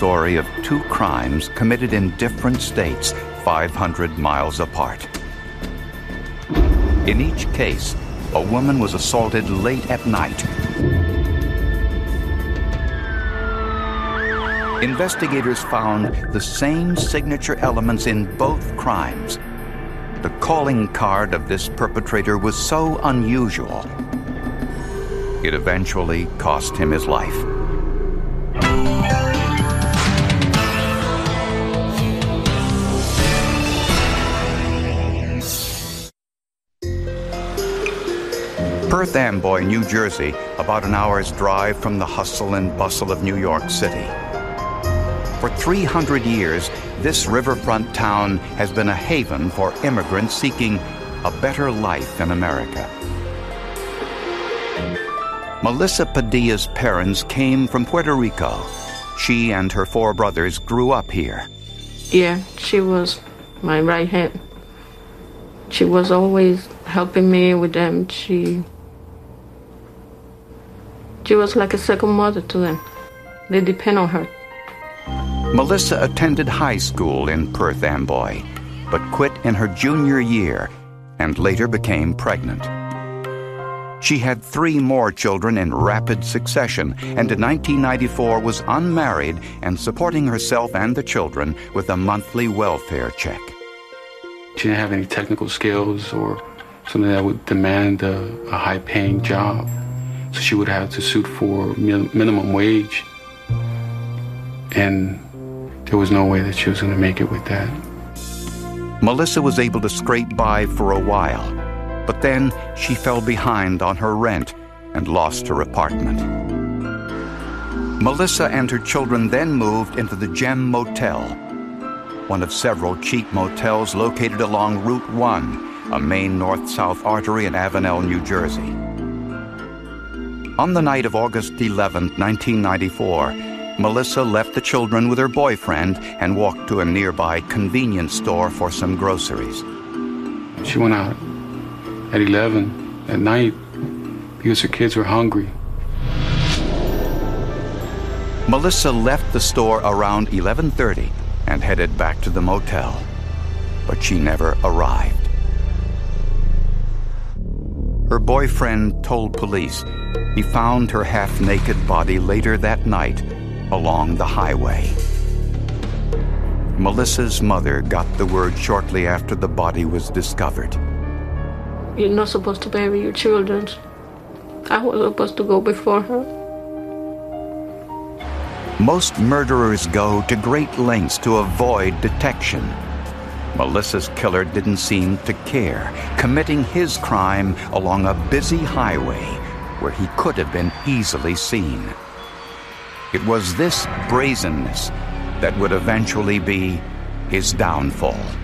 story of two crimes committed in different states 500 miles apart. In each case, a woman was assaulted late at night. Investigators found the same signature elements in both crimes. The calling card of this perpetrator was so unusual, it eventually cost him his life. Perth Amboy, New Jersey, about an hour's drive from the hustle and bustle of New York City. For 300 years, this riverfront town has been a haven for immigrants seeking a better life in America. Melissa Padilla's parents came from Puerto Rico. She and her 4 brothers grew up here. Yeah, she was my right hand. She was always helping me with them. She was like a second mother to them. They depend on her. Melissa attended high school in Perth Amboy, but quit in her junior year and later became pregnant. She had 3 more children in rapid succession, and in 1994 was unmarried and supporting herself and the children with a monthly welfare check. She didn't have any technical skills or something that would demand a high-paying job. So she would have to suit for minimum wage. And there was no way that she was going to make it with that. Melissa was able to scrape by for a while, but then she fell behind on her rent and lost her apartment. Melissa and her children then moved into the Gem Motel, one of several cheap motels located along Route 1, a main north-south artery in Avenel, New Jersey. On the night of August 11, 1994, Melissa left the children with her boyfriend and walked to a nearby convenience store for some groceries. She went out at 11 at night because her kids were hungry. Melissa left the store around 11:30 and headed back to the motel, but she never arrived. Her boyfriend told police he found her half-naked body later that night along the highway. Melissa's mother got the word shortly after the body was discovered. You're not supposed to bury your children. I was supposed to go before her. Most murderers go to great lengths to avoid detection. Melissa's killer didn't seem to care, committing his crime along a busy highway where he could have been easily seen. It was this brazenness that would eventually be his downfall.